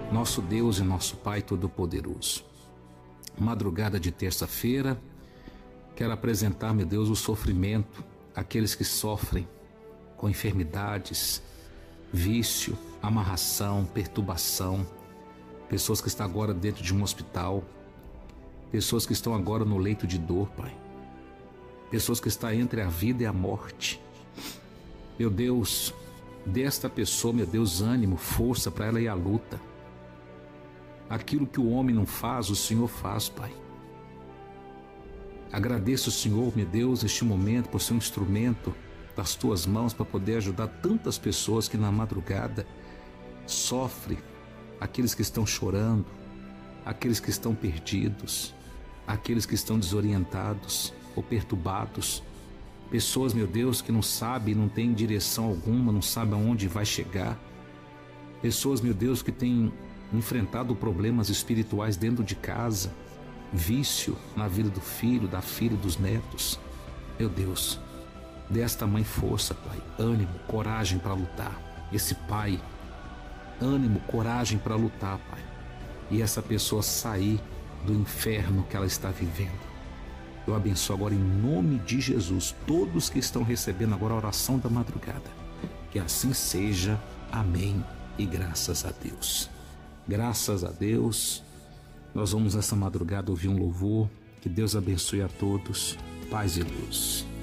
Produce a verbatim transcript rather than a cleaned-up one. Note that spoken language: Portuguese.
nosso Deus e nosso Pai Todo-Poderoso. Madrugada de terça-feira, quero apresentar, meu Deus, o sofrimento, aqueles que sofrem com enfermidades, vício, amarração, perturbação, pessoas que estão agora dentro de um hospital, pessoas que estão agora no leito de dor, Pai, pessoas que estão entre a vida e a morte. Meu Deus, desta pessoa, meu Deus, ânimo, força para ela ir à luta. Aquilo que o homem não faz, o Senhor faz, Pai. Agradeço, Senhor, meu Deus, este momento por ser um instrumento das Tuas mãos para poder ajudar tantas pessoas que na madrugada sofrem, aqueles que estão chorando, aqueles que estão perdidos, aqueles que estão desorientados ou perturbados, pessoas, meu Deus, que não sabem, não têm direção alguma, não sabem aonde vai chegar, pessoas, meu Deus, que têm enfrentado problemas espirituais dentro de casa, vício na vida do filho, da filha, dos netos. Meu Deus, dê esta mãe força, Pai, ânimo, coragem para lutar. Esse pai, ânimo, coragem para lutar, Pai, e essa pessoa sair do inferno que ela está vivendo. Eu abençoo agora em nome de Jesus todos que estão recebendo agora a oração da madrugada. Que assim seja. Amém e graças a Deus. Graças a Deus. Nós vamos essa madrugada ouvir um louvor. Que Deus abençoe a todos. Paz e luz.